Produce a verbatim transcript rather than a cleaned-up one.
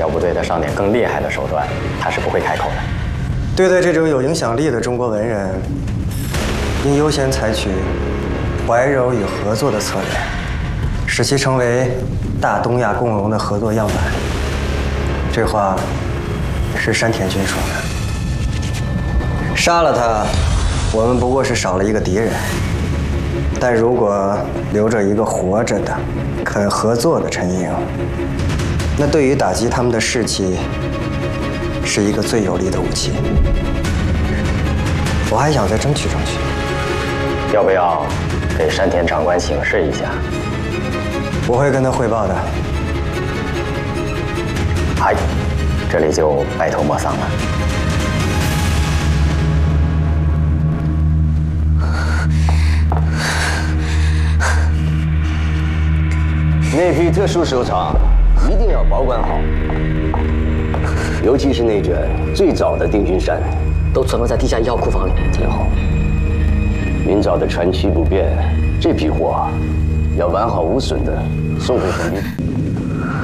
有不对他上点更厉害的手段，他是不会开口的。 对待这种有影响力的中国文人，应优先采取怀柔与合作的策略，使其成为大东亚共荣的合作样板。这话是山田君说的。杀了他，我们不过是少了一个敌人。但如果留着一个活着的、肯合作的陈莹，那对于打击他们的士气，是一个最有力的武器。我还想再争取争取。 要不要给山田长官请示一下？ 我会跟他汇报的。 嗨，这里就拜托莫桑了。 那批特殊收藏一定要保管好，尤其是那卷最早的定军扇， 都存放在地下一号库房里，挺好。 明早的传奇不变，这批货要完好无损的送回皇帝。